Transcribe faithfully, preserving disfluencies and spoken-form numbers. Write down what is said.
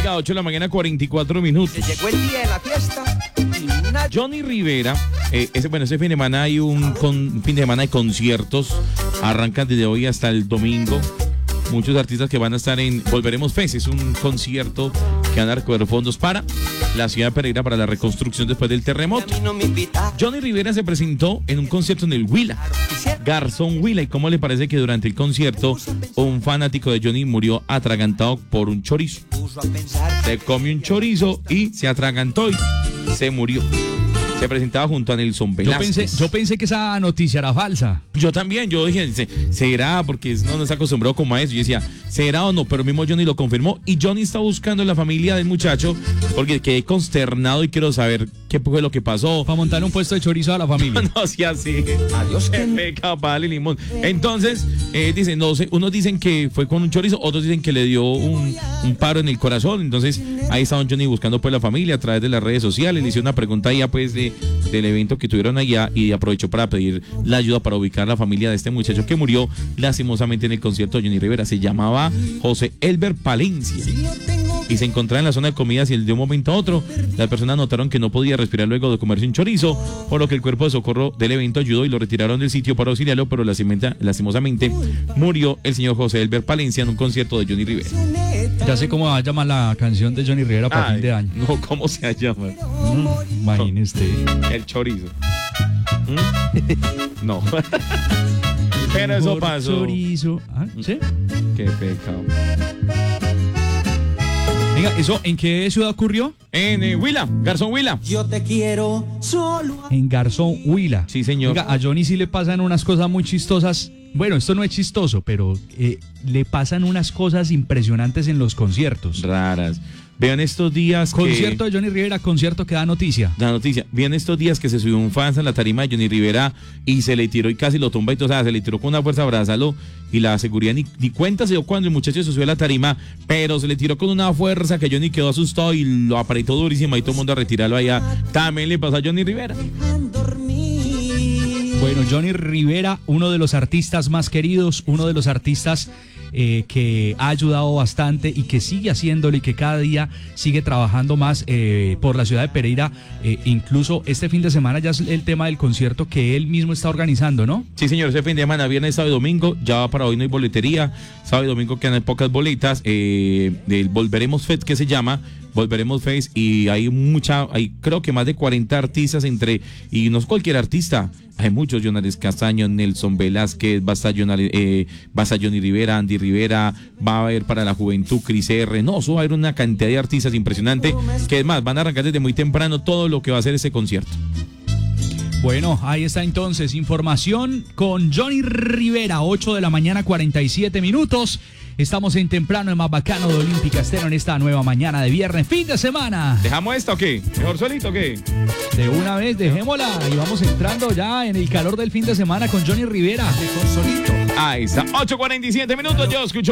Oiga, ocho de la mañana, cuarenta y cuatro minutos. Llegó el día de la fiesta y nadie... Johnny Rivera, eh, ese, bueno, ese fin de semana hay un con, fin de semana de conciertos. Arrancan desde hoy hasta el domingo. Muchos artistas que van a estar en Volveremos Fest. Es un concierto que van a recoger fondos para la ciudad de Pereira para la reconstrucción después del terremoto. Johnny Rivera se presentó en un concierto en el Huila, Garzón Huila. ¿Y cómo le parece que durante el concierto un fanático de Johnny murió atragantado por un chorizo? Se comió un chorizo y se atragantó y se murió. Se presentaba junto a Nelson Velázquez. Yo pensé, yo pensé que esa noticia era falsa. Yo también, yo dije, ¿será? Porque no nos acostumbrado como a eso. Yo decía, ¿será o no? Pero mismo Johnny lo confirmó. Y Johnny está buscando en la familia del muchacho porque quedé consternado y quiero saber qué fue lo que pasó. Para montar un puesto de chorizo a la familia. No, sí, así. Adiós, que peca, vale, limón. Entonces, eh, dicen, no sé, unos dicen que fue con un chorizo, otros dicen que le dio un, un paro en el corazón. Entonces, ahí estaba Johnny buscando pues la familia a través de las redes sociales. Le hice una pregunta ya pues de, del evento que tuvieron allá y aprovechó para pedir la ayuda para ubicar la familia de este muchacho que murió lastimosamente en el concierto de Johnny Rivera. Se llamaba José Elber Palencia y se encontraba en la zona de comidas y de un momento a otro las personas notaron que no podía respirar luego de comerse un chorizo, por lo que el cuerpo de socorro del evento ayudó y lo retiraron del sitio para auxiliarlo, pero lastimosamente murió el señor José Elber Palencia en un concierto de Johnny Rivera. Ya sé cómo va a llamar la canción de Johnny Rivera para Ay, fin de año. No, ¿cómo se llama? Mm, imagine usted. El chorizo. ¿Mm? No. Pero eso pasó. Chorizo. ¿Ah, sí? Qué pecado. Venga, ¿eso en qué ciudad ocurrió? En eh, Huila, Garzón Huila. Yo te quiero solo. En Garzón Huila. Sí, señor. Venga, a Johnny sí le pasan unas cosas muy chistosas. Bueno, esto no es chistoso, pero eh, le pasan unas cosas impresionantes en los conciertos. Raras. Vean estos días que... Concierto de Johnny Rivera, concierto que da noticia. Da noticia. Vean estos días que se subió un fan en la tarima de Johnny Rivera y se le tiró y casi lo tumba y todo, o sea, se le tiró con una fuerza, abrázalo, y la seguridad ni, ni cuenta se dio cuando el muchacho se subió a la tarima, pero se le tiró con una fuerza que Johnny quedó asustado y lo apretó durísimo y todo el mundo a retirarlo allá. También le pasó a Johnny Rivera. Bueno, Johnny Rivera, uno de los artistas más queridos, uno de los artistas eh, que ha ayudado bastante y que sigue haciéndolo y que cada día sigue trabajando más eh, por la ciudad de Pereira. Eh, incluso este fin de semana ya es el tema del concierto que él mismo está organizando, ¿no? Sí, señor, ese fin de semana, viernes, sábado y domingo, ya para hoy no hay boletería, sábado y domingo quedan pocas boletas, eh, del Volveremos Fest que se llama, Volveremos Face, y hay mucha, hay creo que más de cuarenta artistas entre, y no es cualquier artista, hay muchos, Jonares Castaño, Nelson Velázquez, va a estar Johnny, eh, va a estar Johnny Rivera, Andy Rivera, va a haber para la juventud Cris R, no, eso va a haber una cantidad de artistas impresionante, que es más, van a arrancar desde muy temprano todo lo que va a ser ese concierto. Bueno, ahí está entonces, información con Johnny Rivera, ocho de la mañana, cuarenta y siete minutos. Estamos en temprano, en más bacano de Olímpica Estéreo en esta nueva mañana de viernes, fin de semana. ¿Dejamos esto o qué? ¿Mejor solito o qué? De una vez, dejémosla y vamos entrando ya en el calor del fin de semana con Johnny Rivera. Mejor solito. Ahí está, ocho cuarenta y siete minutos, yo escucho